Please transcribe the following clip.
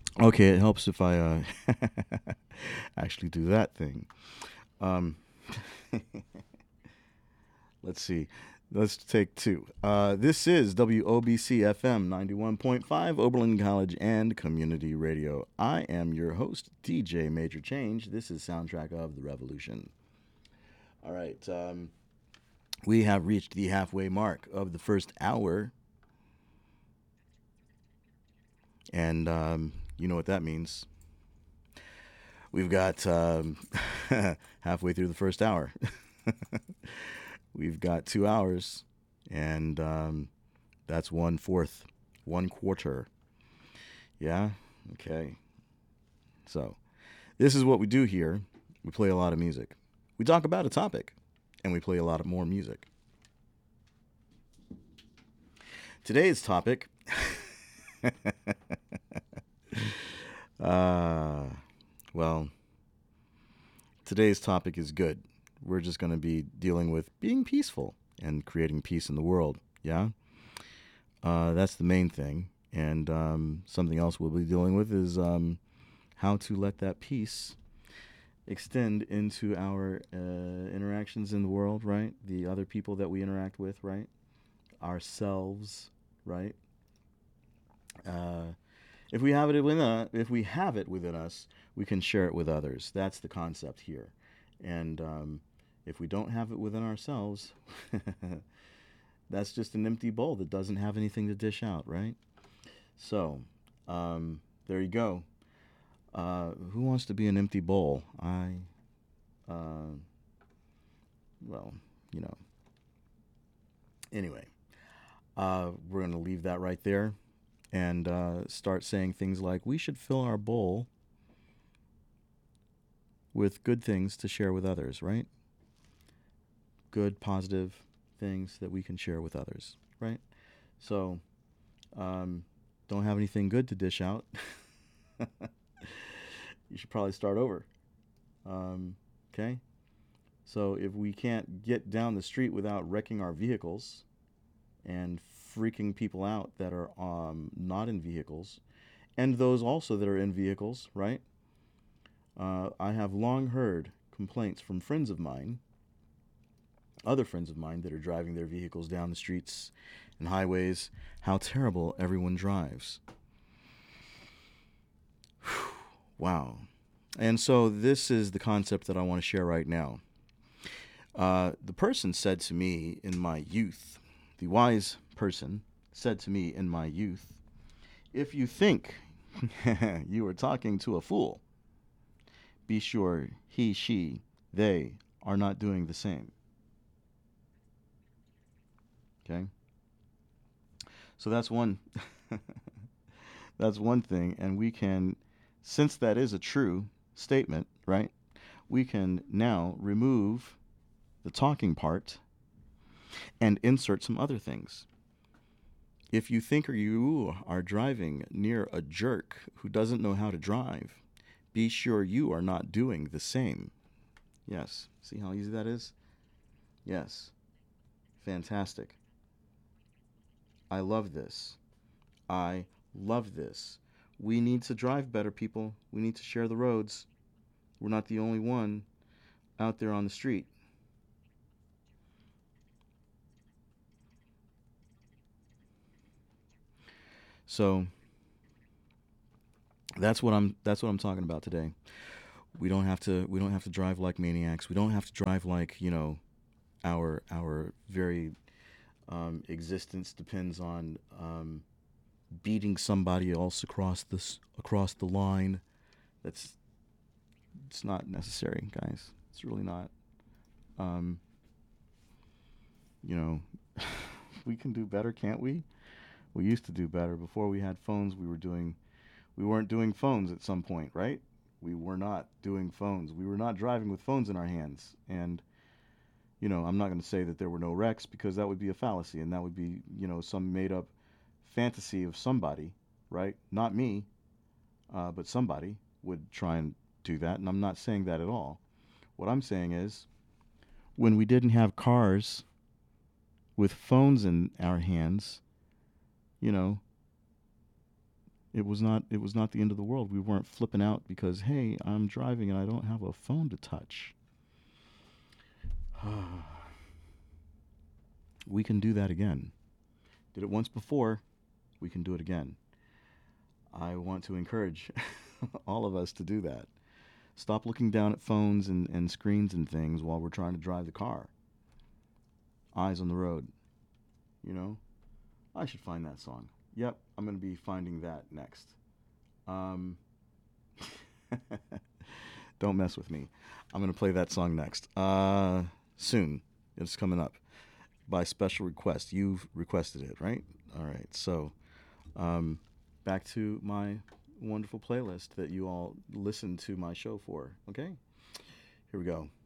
Okay, it helps if I actually do that thing. Um, let's see. Let's take two. This is WOBC FM 91.5, Oberlin College and Community Radio. I am your host, DJ Major Change. This is Soundtrack of the Revolution. All right. We have reached the halfway mark of the first hour, and you know what that means. We've got halfway through the first hour. We've got 2 hours, and that's one fourth, one quarter. Yeah? Okay. So, this is what we do here. We play a lot of music. We talk about a topic, and we play a lot of more music. Today's topic. uh, well, today's topic is good. We're just going to be dealing with being peaceful and creating peace in the world. Yeah? That's the main thing. And something else we'll be dealing with is how to let that peace extend into our interactions in the world, right? The other people that we interact with, right? Ourselves, right? Uh, if we have it within us, we can share it with others. That's the concept here. And if we don't have it within ourselves, that's just an empty bowl that doesn't have anything to dish out, right? So, there you go. Who wants to be an empty bowl? Uh, well, you know. Anyway, we're going to leave that right there and start saying things like we should fill our bowl with good things to share with others, right? Good, positive things that we can share with others, right? So, um, don't have anything good to dish out. You should probably start over. Okay? So, if we can't get down the street without wrecking our vehicles and freaking people out that are not in vehicles, and those also that are in vehicles, right? I have long heard complaints from friends of mine, other friends of mine that are driving their vehicles down the streets and highways, how terrible everyone drives. Wow. And so this is the concept that I want to share right now. The person said to me in my youth, the wise person said to me in my youth, if you think you are talking to a fool, be sure he, she, they are not doing the same. Okay? So that's one that's one thing and we can since that is a true statement, right? We can now remove the talking part and insert some other things. If you think or you are driving near a jerk who doesn't know how to drive, be sure you are not doing the same. Yes. See how easy that is? Yes. Fantastic. I love this. I love this. We need to drive better, people. We need to share the roads. We're not the only one out there on the street. So that's what I'm talking about today. We don't have to drive like maniacs. We don't have to drive like, our very existence depends on beating somebody else across the line. That's it's not necessary, guys. It's really not. Um, you know, we can do better, can't we? We used to do better before we had phones. We weren't doing phones at some point, right? We were not doing phones. We were not driving with phones in our hands. And I'm not going to say that there were no wrecks because that would be a fallacy and that would be, some made up fantasy of somebody, right? Not me, but somebody would try and do that. And I'm not saying that at all. What I'm saying is when we didn't have cars with phones in our hands, you know, It was not the end of the world. We weren't flipping out because, hey, I'm driving and I don't have a phone to touch. We can do that again. Did it once before, we can do it again. I want to encourage all of us to do that. Stop looking down at phones and screens and things while we're trying to drive the car. Eyes on the road, you know? I should find that song. Yep, I'm going to be finding that next. Um, don't mess with me. I'm going to play that song next. Soon. It's coming up by special request. You've requested it, right? All right. So, um, back to my wonderful playlist that you all listen to my show for. Okay? Here we go.